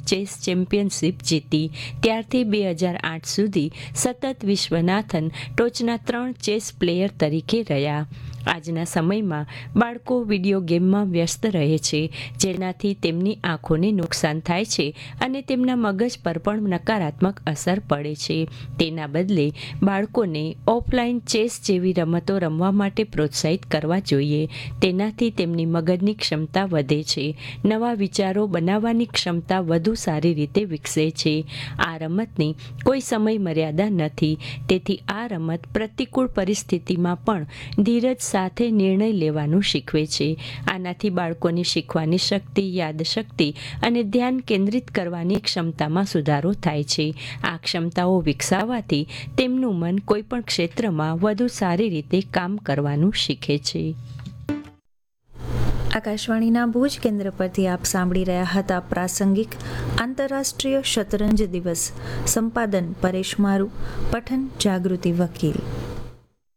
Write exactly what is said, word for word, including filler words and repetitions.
Chess championship જીતી. ત્યારથી બે હજાર આઠ સુધી સતત વિશ્વનાથન ટોચના ત્રણ ચેસ પ્લેયર તરીકે રહ્યા. આજના સમયમાં બાળકો વિડીયો ગેમમાં વ્યસ્ત રહે છે, જેનાથી તેમની આંખોને નુકસાન થાય છે અને તેમના મગજ પર પણ નકારાત્મક અસર પડે છે. તેના બદલે બાળકોને ઓફલાઈન ચેસ જેવી રમતો રમવા માટે પ્રોત્સાહિત કરવા જોઈએ. તેનાથી તેમની મગજની ક્ષમતા વધે છે, નવા વિચારો બનાવવાની ક્ષમતા વધુ સારી રીતે વિકસે છે. આ રમતની કોઈ સમય મર્યાદા નથી, તેથી આ રમત પ્રતિકૂળ પરિસ્થિતિમાં પણ ધીરજ સાથે નિર્ણય લેવાનું શીખવે છે. આનાથી બાળકોની શીખવાની શક્તિ, યાદશક્તિ અને ધ્યાન કેન્દ્રિત કરવાની ક્ષમતામાં સુધારો થાય છે. આ ક્ષમતાઓ વિકસાવવાથી તેમનું મન કોઈપણ ક્ષેત્રમાં વધુ સારી રીતે કામ કરવાનું શીખે છે. આકાશવાણીના ભુજ કેન્દ્ર પરથી આપ સાંભળી રહ્યા હતા પ્રાસંગિક આંતરરાષ્ટ્રીય શતરંજ દિવસ. સંપાદન પરેશ મારુ, પઠન જાગૃતિ વકીલ.